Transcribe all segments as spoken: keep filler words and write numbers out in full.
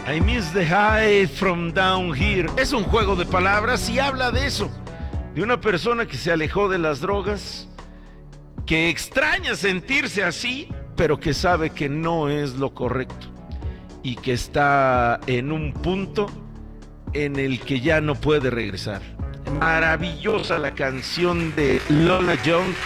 I miss the high from down here. Es un juego de palabras y habla de eso. De una persona que se alejó de las drogas, que extraña sentirse así, pero que sabe que no es lo correcto. Y que está en un punto en el que ya no puede regresar. Maravillosa la canción de Lola Young.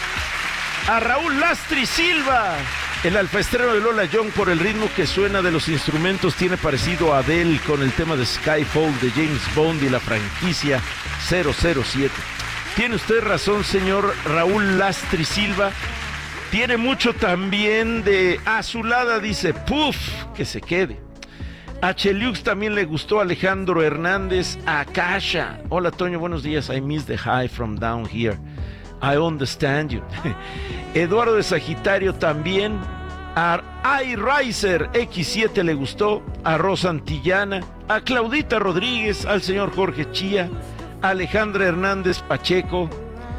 A Raúl Lastri Silva. El alfaestreno de Lola Young, por el ritmo que suena de los instrumentos, tiene parecido a Adele con el tema de Skyfall de James Bond y la franquicia cero cero siete. Tiene usted razón, señor Raúl Lastri Silva. Tiene mucho también de Azulada, dice, puff, que se quede. A Cheliux también le gustó. Alejandro Hernández. Akasha. Hola, Toño, buenos días. I miss the high from down here. I understand you. Eduardo de Sagitario también. A iRiser equis siete le gustó. A Rosa Antillana. A Claudita Rodríguez. Al señor Jorge Chía. A Alejandra Hernández Pacheco.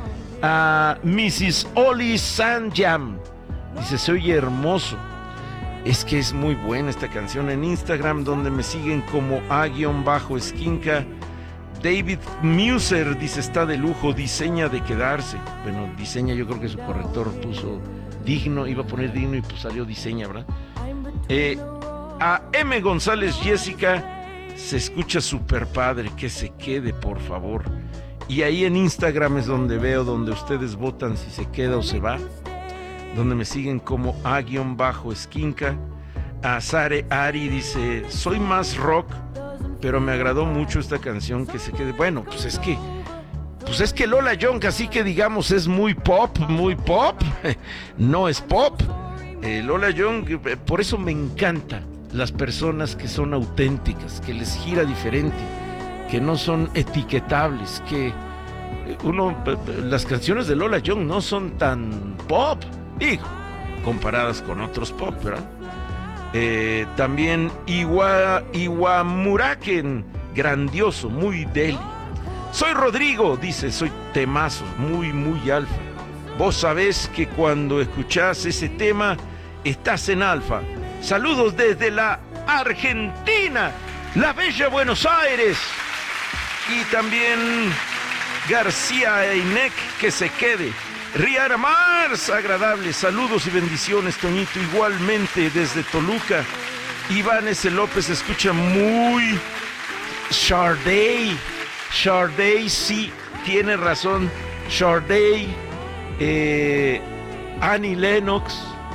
A missus Oli Sanjam. Dice, se oye hermoso. Es que es muy buena esta canción. En Instagram, donde me siguen como a-esquinca. David Muser dice, está de lujo, diseña de quedarse. Bueno, diseña, yo creo que su corrector puso digno, iba a poner digno y pues salió diseña, ¿verdad? Eh, a M. González Jessica, se escucha súper padre, que se quede, por favor. Y ahí en Instagram es donde veo, donde ustedes votan si se queda o se va. Donde me siguen como a-esquinca. A Sare Ari dice, soy más rock, pero me agradó mucho esta canción, que se quede. Bueno, pues es que pues es que Lola Young, así que digamos, es muy pop, muy pop. No es pop. eh, Lola Young, por eso me encanta las personas que son auténticas, que les gira diferente, que no son etiquetables, que uno, las canciones de Lola Young no son tan pop, digo, comparadas con otros pop, ¿verdad? Eh, también Iwa, Iwamuraken, grandioso, muy deli. Soy Rodrigo, dice, soy temazo, muy, muy alfa. Vos sabés que cuando escuchás ese tema, estás en alfa. Saludos desde la Argentina, la bella Buenos Aires. Y también García Einek, que se quede. Riara Mars, agradable, saludos y bendiciones, Toñito, igualmente desde Toluca. Iván S. López escucha muy Sharday, Sharday, sí, tiene razón, Sharday, eh, Annie Lennox,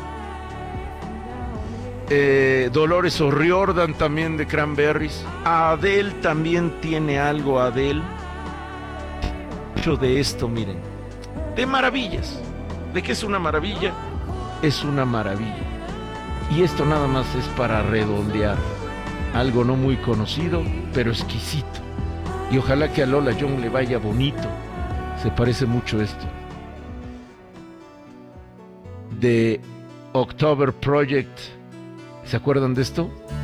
eh, Dolores O'Riordan también de Cranberries. Adele también tiene algo, Adele. Mucho de esto, miren, de maravillas. ¿De qué es una maravilla? Es una maravilla. Y esto nada más es para redondear algo no muy conocido, pero exquisito. Y ojalá que a Lola Young le vaya bonito. Se parece mucho esto. De October Project. ¿Se acuerdan de esto?